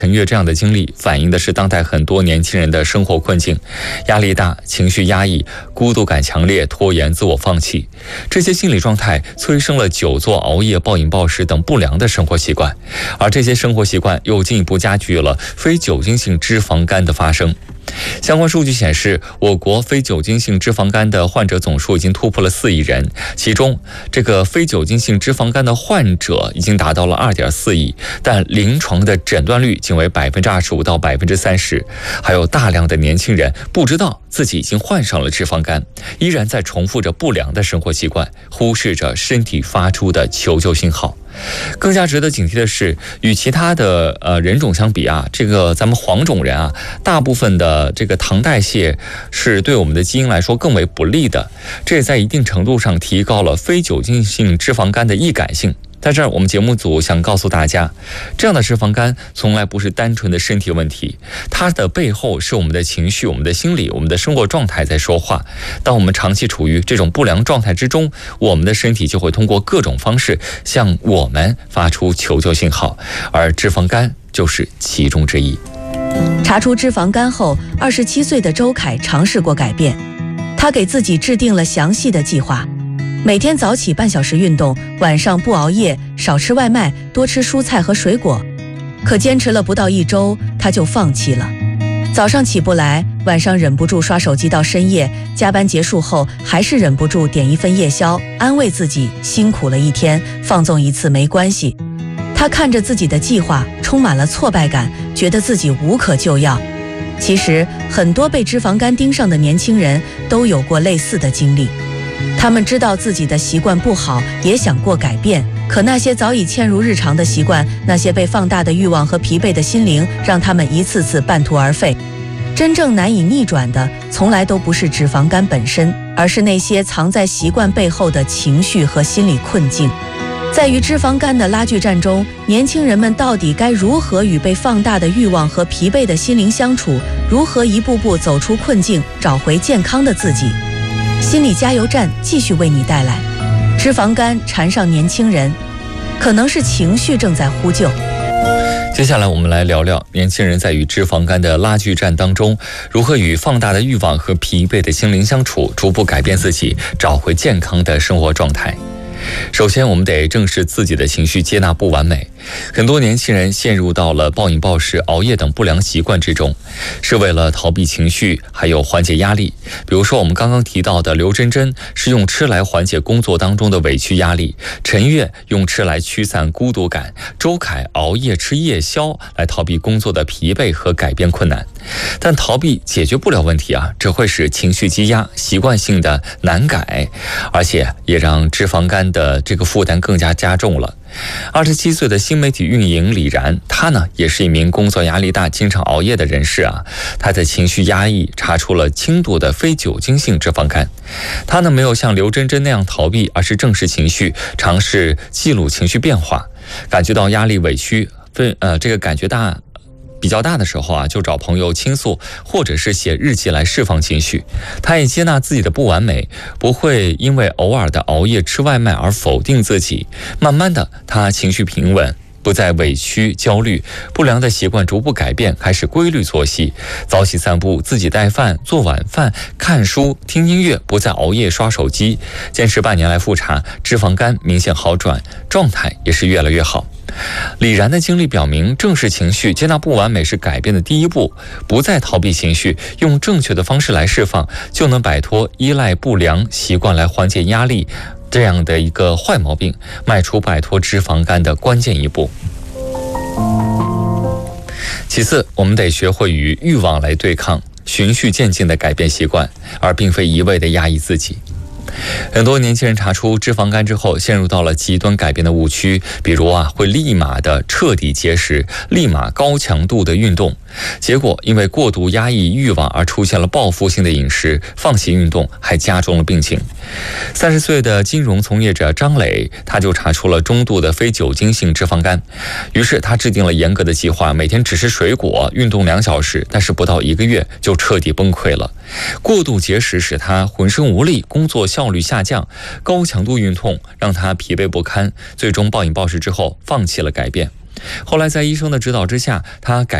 陈月这样的经历反映的是当代很多年轻人的生活困境，压力大、情绪压抑、孤独感强烈、拖延、自我放弃，这些心理状态催生了久坐、熬夜、暴饮暴食等不良的生活习惯，而这些生活习惯又进一步加剧了非酒精性脂肪肝的发生。相关数据显示，我国非酒精性脂肪肝的患者总数已经突破了4亿人，其中这个非酒精性脂肪肝的患者已经达到了2.4亿，但临床的诊断率仅为25%到30%，还有大量的年轻人不知道自己已经患上了脂肪肝，依然在重复着不良的生活习惯，忽视着身体发出的求救信号。更加值得警惕的是，与其他的人种相比啊，这个咱们黄种人啊，大部分的这个糖代谢是对我们的基因来说更为不利的，这也在一定程度上提高了非酒精性脂肪肝的易感性。在这儿，我们节目组想告诉大家，这样的脂肪肝从来不是单纯的身体问题，它的背后是我们的情绪、我们的心理、我们的生活状态在说话。当我们长期处于这种不良状态之中，我们的身体就会通过各种方式向我们发出求救信号，而脂肪肝就是其中之一。 查出脂肪肝后，27岁的周凯尝试过改变，他给自己制定了详细的计划。每天早起半小时运动，晚上不熬夜，少吃外卖，多吃蔬菜和水果。可坚持了不到1周，他就放弃了。早上起不来，晚上忍不住刷手机到深夜，加班结束后还是忍不住点一份夜宵，安慰自己辛苦了一天，放纵一次没关系。他看着自己的计划，充满了挫败感，觉得自己无可救药。其实，很多被脂肪肝盯上的年轻人都有过类似的经历。他们知道自己的习惯不好，也想过改变，可那些早已嵌入日常的习惯，那些被放大的欲望和疲惫的心灵，让他们一次次半途而废。真正难以逆转的，从来都不是脂肪肝本身，而是那些藏在习惯背后的情绪和心理困境。在与脂肪肝的拉锯战中，年轻人们到底该如何与被放大的欲望和疲惫的心灵相处？如何一步步走出困境，找回健康的自己？心理加油站继续为你带来：脂肪肝缠上年轻人，可能是情绪正在呼救。 接下来我们来聊聊年轻人在与脂肪肝的拉锯战当中，如何与放大的欲望和疲惫的心灵相处，逐步改变自己，找回健康的生活状态。首先，我们得正视自己的情绪，接纳不完美。很多年轻人陷入到了暴饮暴食、熬夜等不良习惯之中，是为了逃避情绪，还有缓解压力。比如说我们刚刚提到的刘真真是用吃来缓解工作当中的委屈压力，陈月用吃来驱散孤独感，周凯熬夜吃夜宵来逃避工作的疲惫和改变困难。但逃避解决不了问题啊，只会使情绪积压，习惯性的难改，而且也让脂肪肝的这个负担更加加重了。27岁的新媒体运营李然，他呢也是一名工作压力大、经常熬夜的人士啊。他的情绪压抑，查出了轻度的非酒精性脂肪肝。他呢没有像刘真真那样逃避，而是正视情绪，尝试记录情绪变化，感觉到压力委屈，这个感觉比较大的时候啊，就找朋友倾诉，或者是写日记来释放情绪。他也接纳自己的不完美，不会因为偶尔的熬夜吃外卖而否定自己。慢慢的，他情绪平稳，不再委屈焦虑，不良的习惯逐步改变，开始规律作息，早起散步，自己带饭，做晚饭，看书，听音乐，不再熬夜刷手机。坚持半年来复查，脂肪肝明显好转，状态也是越来越好。李然的经历表明，正视情绪，接纳不完美是改变的第一步，不再逃避情绪，用正确的方式来释放，就能摆脱依赖不良习惯来缓解压力这样的一个坏毛病，迈出摆脱脂肪肝的关键一步。其次，我们得学会与欲望来对抗，循序渐进地改变习惯，而并非一味地压抑自己。很多年轻人查出脂肪肝之后，陷入到了极端改变的误区，比如会立马的彻底节食，立马高强度的运动，结果因为过度压抑欲望而出现了报复性的饮食，放弃运动，还加重了病情。30岁的金融从业者张磊，他就查出了中度的非酒精性脂肪肝，于是他制定了严格的计划，每天只吃水果，运动2小时，但是不到1个月就彻底崩溃了。过度节食使他浑身无力，工作效率下降，高强度运动让他疲惫不堪，最终暴饮暴食之后放弃了改变。 后来在医生的指导之下，他改